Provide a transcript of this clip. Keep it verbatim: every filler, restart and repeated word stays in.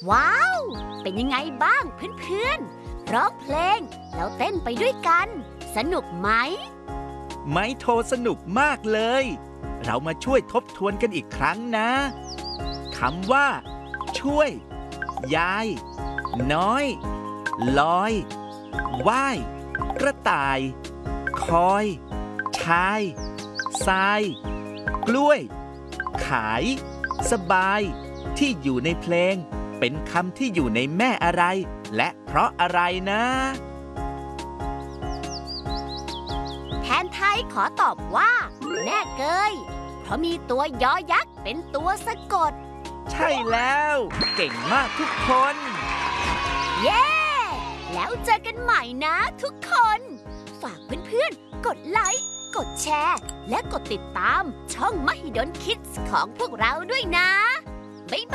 ว้าว เป็นยังไงบ้างเพื่อนๆร้องเพลงแล้วเต้นไปด้วยกัน สนุกไหมไม้โทสนุกมากเลย เรามาช่วยทบทวนกันอีกครั้งนะคำว่า ช่วย ยาย น้อย ลอยว่าย กระต่าย คอย ชายทราย กล้วย ขาย สบาย ที่อยู่ในเพลงเป็นคำที่อยู่ในแม่อะไร และเพราะอะไรนะแทนไทยขอตอบว่าแม่เกยเพราะมีตัวยอยักษ์เป็นตัวสะกดใช่แล้ว เก่งมากทุกคนเย้ แล้วเจอกันใหม่นะทุกคน ฝากเพื่อนๆ กดไลค์ กดแชร์ และกดติดตามช่อง Mahidol Kids ของพวกเราด้วยนะ